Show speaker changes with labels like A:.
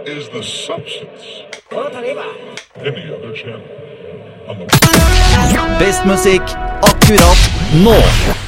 A: is the substance. Any other channel on the
B: Best musikk akkurat nå.